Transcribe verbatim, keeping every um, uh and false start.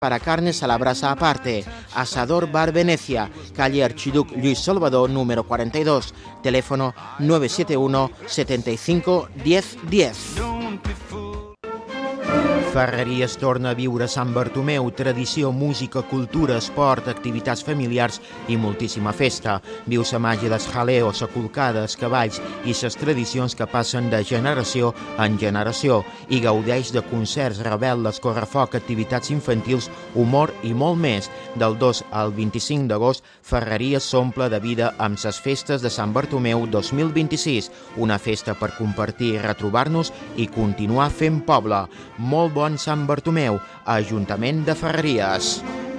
para carnes a la brasa aparte. Asador Bar Venecia, calle Archiduc Luis Salvador, número cuarenta y dos, teléfono nueve siete uno, setenta y cinco, diez, diez. Ferreries torna a viure Sant Bartomeu, tradició, música, cultura, esport, activitats familiars i moltíssima festa. Viu la màgia dels jaleos, la colcada, els cavalls i les tradicions que passen de generació en generació i gaudeix de concerts, rebel·les, correfoc, activitats infantils, humor i molt més. Del dos al vint-i-cinc d'agost, Ferreries s'omple de vida amb les festes de Sant Bartomeu dos mil vint-i-sis, una festa per compartir, retrobar-nos i continuar fent poble. Molt bon Sant Bartomeu, Ajuntament de Ferreries.